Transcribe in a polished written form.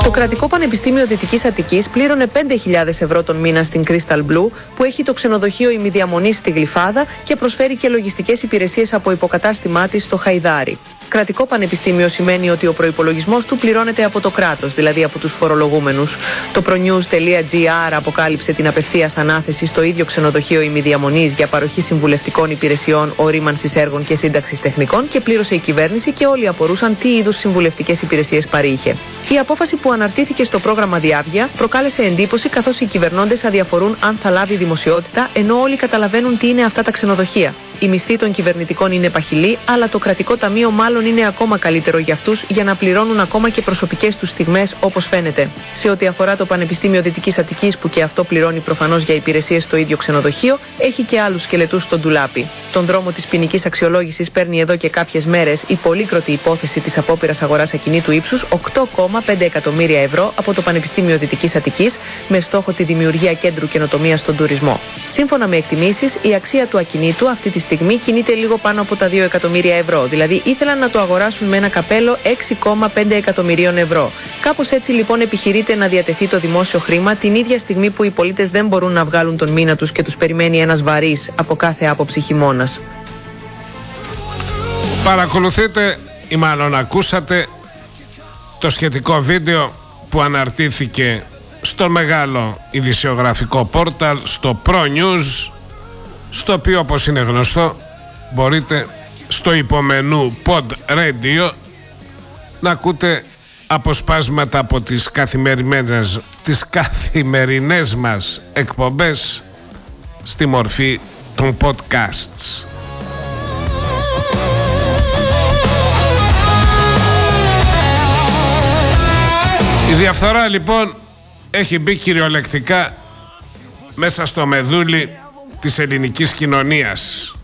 Το Κρατικό Πανεπιστήμιο Δυτικής Αττικής πλήρωνε 5.000 ευρώ τον μήνα στην Crystal Blue, που έχει το ξενοδοχείο ημιδιαμονής στη Γλυφάδα και προσφέρει και λογιστικές υπηρεσίες από υποκατάστημά της στο Χαϊδάρι. Κρατικό πανεπιστήμιο σημαίνει ότι ο προϋπολογισμός του πληρώνεται από το κράτος, δηλαδή από τους φορολογούμενους. Το pronews.gr αποκάλυψε την απευθείας ανάθεση στο ίδιο ξενοδοχείο ημιδιαμονής για παροχή συμβουλευτικών υπηρεσιών, ορίμανσης έργων και σύνταξης τεχνικών και πλήρωσε η κυβέρνηση και όλοι απορούσαν τι είδους συμβουλευτικές υπηρεσίες παρήχε. Η απόφαση που αναρτήθηκε στο πρόγραμμα Διάβγεια προκάλεσε εντύπωση, καθώς οι κυβερνώντες αδιαφορούν αν θα λάβει δημοσιότητα, ενώ όλοι καταλαβαίνουν τι είναι αυτά τα ξενοδοχεία. Οι μισθοί των κυβερνητικών είναι παχυλοί, αλλά το κρατικό ταμείο μάλλον είναι ακόμα καλύτερο για αυτούς, για να πληρώνουν ακόμα και προσωπικές τους στιγμές, όπως φαίνεται. Σε ό,τι αφορά το Πανεπιστήμιο Δυτικής Αττικής, που και αυτό πληρώνει προφανώς για υπηρεσίες στο ίδιο ξενοδοχείο, έχει και άλλους σκελετούς στο ντουλάπι. Τον δρόμο της ποινικής αξιολόγησης παίρνει εδώ και κάποιες μέρες η πολύκροτη υπόθεση της απόπειρας αγοράς ακινήτου ύψους 8,5 εκατομμύρια ευρώ από το Πανεπιστήμιο Δυτικής Αττικής, με στόχο τη δημιουργία κέντρου καινοτομίας στον τουρισμό. Σύμφωνα με εκτιμήσεις, η αξία του ακινήτου αυτή τη στιγμή κινείται λίγο πάνω από τα 2 εκατομμύρια ευρώ, δηλαδή ήθελαν να το αγοράσουν με ένα καπέλο 6,5 εκατομμυρίων ευρώ. Κάπως έτσι λοιπόν επιχειρείται να διατεθεί το δημόσιο χρήμα την ίδια στιγμή που οι πολίτες δεν μπορούν να βγάλουν τον μήνα τους και τους περιμένει ένας βαρύς από κάθε άποψη χειμώνας. Παρακολουθείτε ή μάλλον ακούσατε το σχετικό βίντεο που αναρτήθηκε στο μεγάλο ειδησιογραφικό πόρταλ, στο ProNews, στο οποίο, όπως είναι γνωστό, μπορείτε στο υπομενού Pod Radio να ακούτε αποσπάσματα από τις καθημερινές μας εκπομπές στη μορφή των podcasts. Η διαφθορά λοιπόν έχει μπει κυριολεκτικά μέσα στο μεδούλι της ελληνικής κοινωνίας.